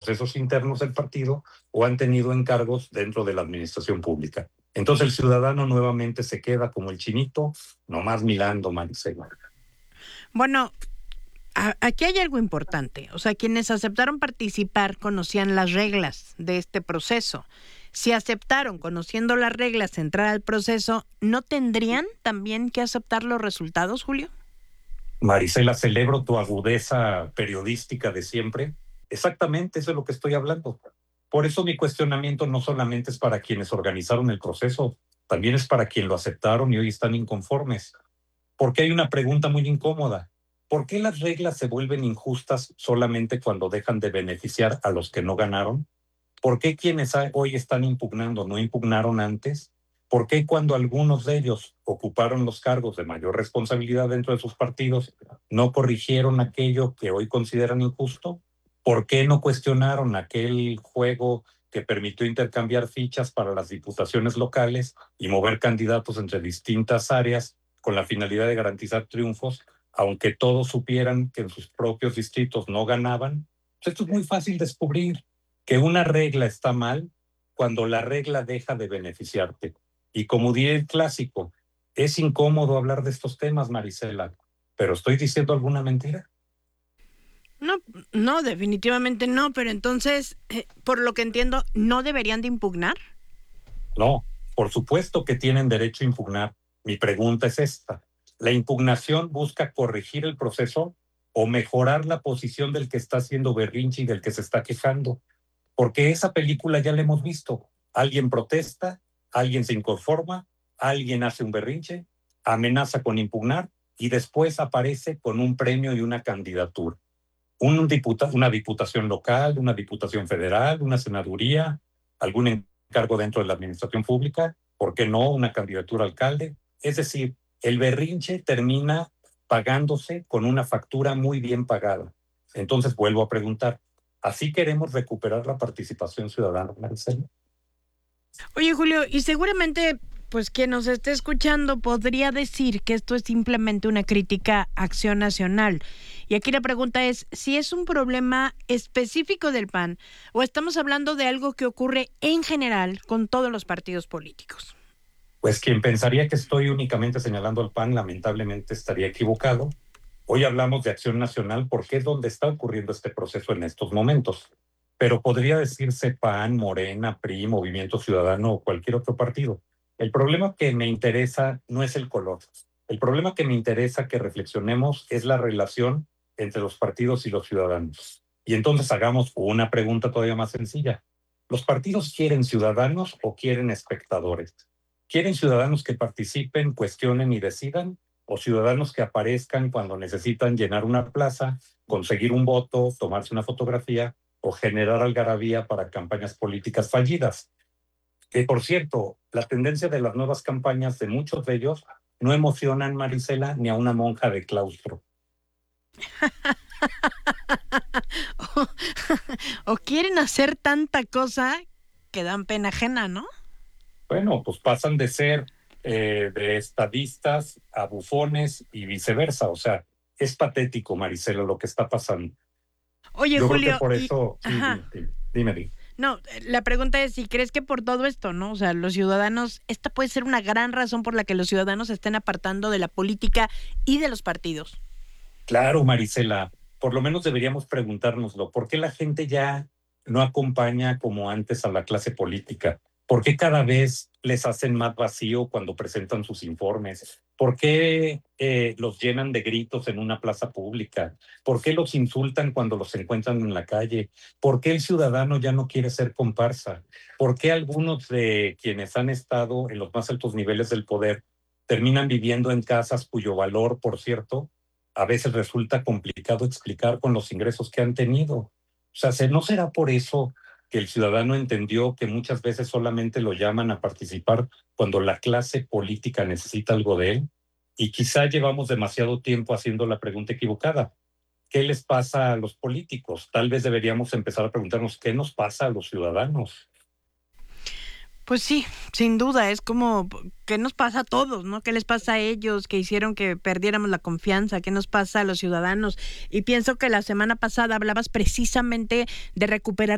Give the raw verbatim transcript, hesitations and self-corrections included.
procesos internos del partido o han tenido encargos dentro de la administración pública. Entonces el ciudadano nuevamente se queda como el chinito, nomás mirando, Maricela. Bueno, a- aquí hay algo importante. O sea, quienes aceptaron participar conocían las reglas de este proceso. Si aceptaron, conociendo las reglas, entrar al proceso, ¿no tendrían también que aceptar los resultados, Julio? Marisela, celebro tu agudeza periodística de siempre. Exactamente, eso es lo que estoy hablando. Por eso mi cuestionamiento no solamente es para quienes organizaron el proceso, también es para quienes lo aceptaron y hoy están inconformes. Porque hay una pregunta muy incómoda. ¿Por qué las reglas se vuelven injustas solamente cuando dejan de beneficiar a los que no ganaron? ¿Por qué quienes hoy están impugnando no impugnaron antes? ¿Por qué cuando algunos de ellos ocuparon los cargos de mayor responsabilidad dentro de sus partidos no corrigieron aquello que hoy consideran injusto? ¿Por qué no cuestionaron aquel juego que permitió intercambiar fichas para las diputaciones locales y mover candidatos entre distintas áreas con la finalidad de garantizar triunfos, aunque todos supieran que en sus propios distritos no ganaban? Pues esto es muy fácil descubrir, que una regla está mal cuando la regla deja de beneficiarte. Y como diría el clásico, es incómodo hablar de estos temas, Marisela, pero ¿estoy diciendo alguna mentira? No, no, definitivamente no, pero entonces, eh, por lo que entiendo, ¿no deberían de impugnar? No, por supuesto que tienen derecho a impugnar. Mi pregunta es esta. ¿La impugnación busca corregir el proceso o mejorar la posición del que está haciendo berrinche y del que se está quejando? Porque esa película ya la hemos visto. Alguien protesta, alguien se inconforma, alguien hace un berrinche, amenaza con impugnar y después aparece con un premio y una candidatura. Un diputa, una diputación local, una diputación federal, una senaduría, algún encargo dentro de la administración pública, ¿por qué no una candidatura a alcalde? Es decir, el berrinche termina pagándose con una factura muy bien pagada. Entonces vuelvo a preguntar, ¿así queremos recuperar la participación ciudadana, Marcelo? Oye, Julio, y seguramente, pues quien nos esté escuchando podría decir que esto es simplemente una crítica a Acción Nacional. Y aquí la pregunta es, si es un problema específico del P A N o estamos hablando de algo que ocurre en general con todos los partidos políticos. Pues quien pensaría que estoy únicamente señalando al P A N, lamentablemente estaría equivocado. Hoy hablamos de Acción Nacional porque es donde está ocurriendo este proceso en estos momentos. Pero podría decirse P A N, Morena, P R I, Movimiento Ciudadano o cualquier otro partido. El problema que me interesa no es el color. El problema que me interesa que reflexionemos es la relación entre los partidos y los ciudadanos. Y entonces hagamos una pregunta todavía más sencilla. ¿Los partidos quieren ciudadanos o quieren espectadores? ¿Quieren ciudadanos que participen, cuestionen y decidan? ¿O ciudadanos que aparezcan cuando necesitan llenar una plaza, conseguir un voto, tomarse una fotografía o generar algarabía para campañas políticas fallidas? Que, por cierto, la tendencia de las nuevas campañas de muchos de ellos no emocionan, Marisela, ni a una monja de claustro. o, o quieren hacer tanta cosa que dan pena ajena, ¿no? Bueno, pues pasan de ser eh, de estadistas a bufones y viceversa. O sea, es patético, Marisela, lo que está pasando. Oye, Yo creo Julio, que por y... eso, sí, Ajá. dime, dime, dime. No, la pregunta es si crees que por todo esto, ¿no? O sea, los ciudadanos, esta puede ser una gran razón por la que los ciudadanos se estén apartando de la política y de los partidos. Claro, Marisela, por lo menos deberíamos preguntárnoslo. ¿Por qué la gente ya no acompaña como antes a la clase política? ¿Por qué cada vez les hacen más vacío cuando presentan sus informes? ¿Por qué eh, los llenan de gritos en una plaza pública? ¿Por qué los insultan cuando los encuentran en la calle? ¿Por qué el ciudadano ya no quiere ser comparsa? ¿Por qué algunos de quienes han estado en los más altos niveles del poder terminan viviendo en casas cuyo valor, por cierto, a veces resulta complicado explicar con los ingresos que han tenido? O sea, ¿no será por eso que el ciudadano entendió que muchas veces solamente lo llaman a participar cuando la clase política necesita algo de él? Y quizá llevamos demasiado tiempo haciendo la pregunta equivocada. ¿Qué les pasa a los políticos? Tal vez deberíamos empezar a preguntarnos qué nos pasa a los ciudadanos. Pues sí, sin duda, es como, ¿qué nos pasa a todos, no? ¿Qué les pasa a ellos que hicieron que perdiéramos la confianza? ¿Qué nos pasa a los ciudadanos? Y pienso que la semana pasada hablabas precisamente de recuperar